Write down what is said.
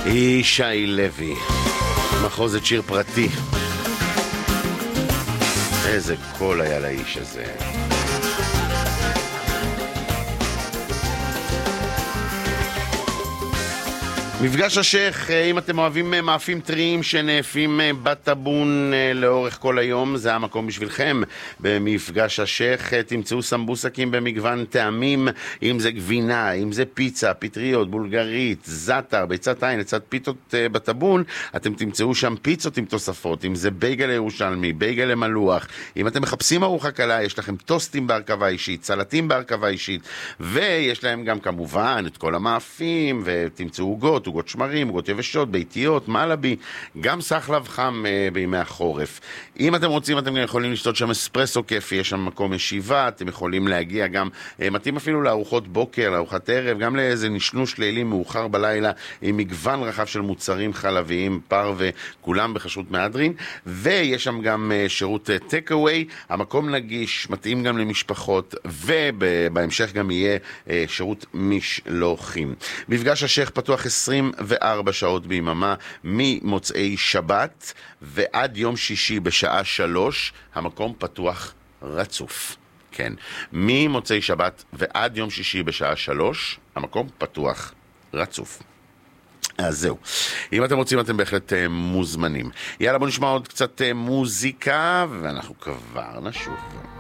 ישי לוי, מחוזת שיר פרטי. איזה קול היה לאיש הזה. מפגש השייך, אם אתם אוהבים מאפים טריים שנאפים בטבון לאורך כל היום, זה המקום בשבילכם. במפגש השייך תמצאו סמבוסקים במגוון טעמים, אם זה גבינה, אם זה פיצה, פטריות, בולגרית, זאטר, ביצת עין, לצד פיתות בטבון, אתם תמצאו שם פיצות עם תוספות, אם זה בייגל ירושלמי, בייגל מלוח. אם אתם מחפשים ארוחה קלה, יש לכם טוסטים בהרכבה אישית, סלטים בהרכבה אישית, ויש להם גם כמובן את כל המאפים, ותמצאו עוגות, עוגות שמרים, עוגות יבשות, ביתיות, מלאבי, גם סחלב חם בימי החורף. אם אתם רוצים, אתם יכולים לשתות שם אספרסו כיפי, יש שם מקום ישיבה, אתם יכולים להגיע גם, מתאים אפילו לארוחות בוקר, לארוחת ערב, גם לאיזה נשנוש לילים מאוחר בלילה, עם מגוון רחב של מוצרים חלביים, פר וכולם בחשרות מהדרין, ויש שם גם שירות טק-אווי, המקום נגיש, מתאים גם למשפחות, ובהמשך גם יהיה שירות משלוחים. מפגש השייך פתוח 24 שעות ביממה, ממוצאי שבת ועד יום שישי בשעה 3, המקום פתוח רצוף. כן, ממוצאי שבת ועד יום שישי בשעה 3, המקום פתוח רצוף. אז זהו. אם אתם רוצים, אתם בהחלט מוזמנים. יאללה, בואו נשמע עוד קצת מוזיקה, ואנחנו כבר נשוב.